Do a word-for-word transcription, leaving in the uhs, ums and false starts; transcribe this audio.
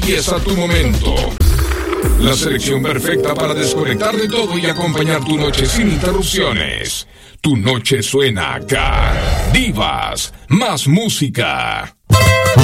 Empieza tu momento. La selección perfecta para desconectar de todo y acompañar tu noche sin interrupciones. Tu noche suena acá. Divas, más música.